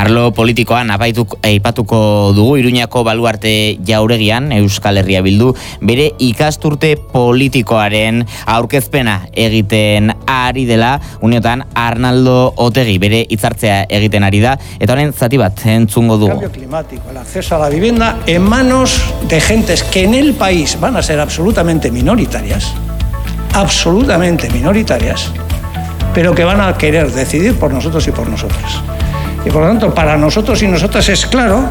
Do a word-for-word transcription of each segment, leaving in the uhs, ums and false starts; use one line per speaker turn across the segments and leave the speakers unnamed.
Arlo politikoan aipatuko dugu Iruñako Baluarte Jauregian Euskal Herria Bildu bere ikasturte politikoaren aurkezpena egiten ari dela. Uneotan Arnaldo Otegi bere hitzartzea egiten ari da eta honen zati bat entzungo dugu.
El cambio climático, el acceso a la vivienda en manos de gentes que en el país van a ser absolutamente minoritarias, absolutamente minoritarias, pero que van a querer decidir por nosotros y por nosotras. Y por lo tanto, para nosotros y nosotras es claro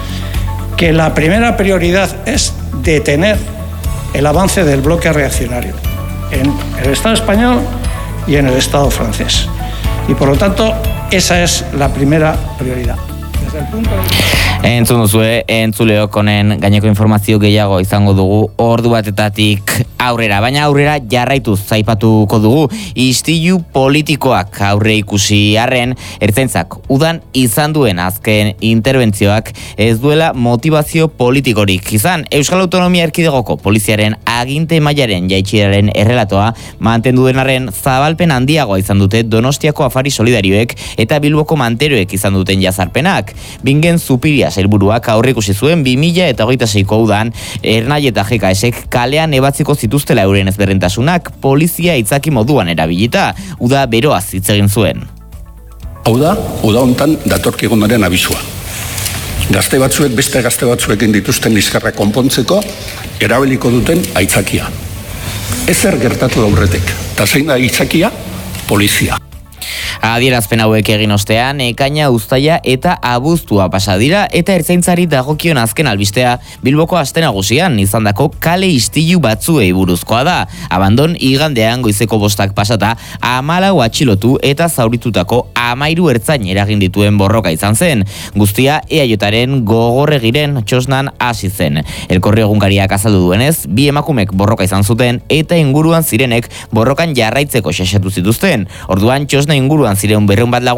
que la primera prioridad es detener el avance del bloque reaccionario en el Estado español y en el Estado francés. Y por lo tanto, esa es la primera prioridad. Desde el punto de vista...
Entzun duzue, entzuleok honen gaineko informazio gehiago izango dugu ordu batetatik aurrera, baina aurrera jarraituz zaipatuko dugu istilu politikoak aurre ikusi arren, ertzaintzak udan izan duen azken interbentzioak ez duela motivazio politikorik izan. Euskal Autonomia Erkidegoko poliziaren aginte mailaren jaitsieraren errelatoa mantendu denarren zabalpen handiagoa izan dute Donostiako afari solidarioek eta Bilboko manteroek izan duten jazarpenak. Bingen Zupiria sailburuak aurreikusi zuen bi mila hogeita seiko udan Ernai eta G K S-ek kalean ebatziko zituztela euren ezberdintasunak polizia itzaki moduan erabilita, uda beroaz hitz egin zuen.
Hau da, uda hontan datorkigunaren abisua. Gazte batzuek beste gazte batzuekin dituzten liskarrak konpontzeko erabiliko duten aitzakia. Ezer gertatu aurretik, eta zein da aitzakia? Polizia.
Adierazpen hauek egin ostean, ekaina, uztaia eta abuztua pasa dira eta ertzaintzari dagokion azken albistea Bilboko aste nagusian izandako kale istilu batzuei buruzkoa da. Abandon igandean goizeko bostak pasata hamalau atxilotu eta zauritutako hamairu ertzain eragin dituen borroka izan zen. Guztia E A Jaren gogorregiren txosnan hasi zen. Elkorri egunkariak azaldu duenez, bi emakumek borroka izan zuten eta inguruan zirenek borrokan jarraitzeko xaxatu zituzten. Orduan txosna inguruan ziren berrehun bat lagun